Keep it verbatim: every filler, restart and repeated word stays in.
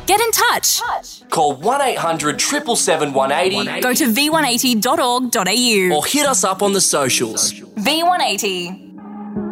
Get in touch. Call one eight hundred seven seven seven one eight zero Go to v one eighty dot org dot a u or hit us up on the socials. V one eighty.